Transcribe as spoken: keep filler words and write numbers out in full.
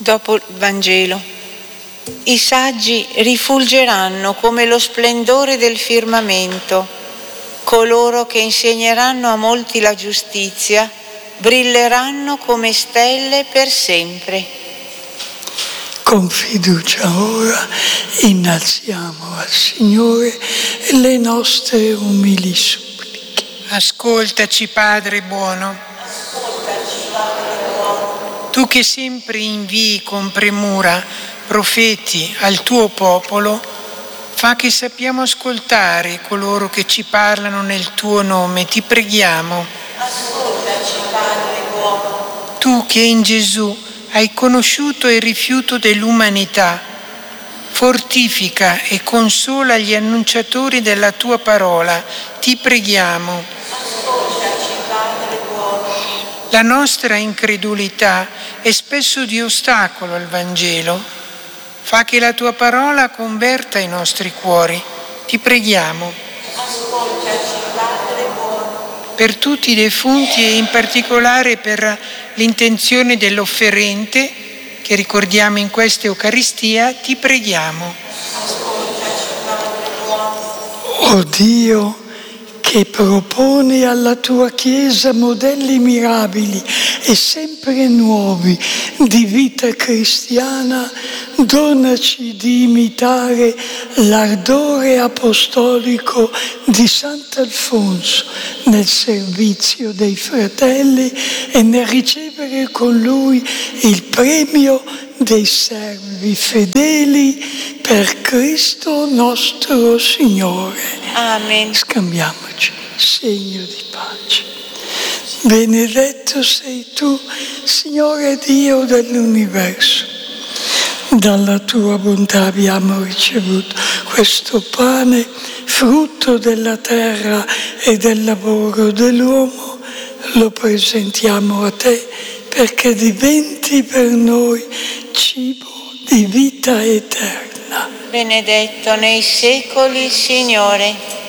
Dopo il Vangelo. I saggi rifulgeranno come lo splendore del firmamento. Coloro che insegneranno a molti la giustizia brilleranno come stelle per sempre. Con fiducia ora innalziamo al Signore le nostre umili suppliche. Ascoltaci, Padre buono. Ascoltaci, Padre buono. Tu che sempre invii con premura profeti al tuo popolo, fa che sappiamo ascoltare coloro che ci parlano nel tuo nome. Ti preghiamo. Ascoltaci, Padre buono. Tu che in Gesù hai conosciuto il rifiuto dell'umanità, fortifica e consola gli annunciatori della tua parola. Ti preghiamo. Ascoltaci, Padre buono. La nostra incredulità è spesso di ostacolo al Vangelo. Fa che la tua parola converta i nostri cuori. Ti preghiamo. Ascoltaci, Padre buono. Per tutti i defunti e in particolare per l'intenzione dell'offerente che ricordiamo in questa Eucaristia, ti preghiamo. Ascoltaci, Padre buono. O Dio, che proponi alla tua Chiesa modelli mirabili e sempre nuovi di vita cristiana, donaci di imitare l'ardore apostolico di Sant'Alfonso nel servizio dei fratelli e nel ricevere con lui il premio dei servi fedeli per Cristo nostro Signore. Amen. Scambiamoci segno di pace. Benedetto sei tu, Signore Dio dell'universo. Dalla tua bontà abbiamo ricevuto questo pane, frutto della terra e del lavoro dell'uomo. Lo presentiamo a te perché diventi per noi cibo di vita eterna. Benedetto nei secoli il Signore.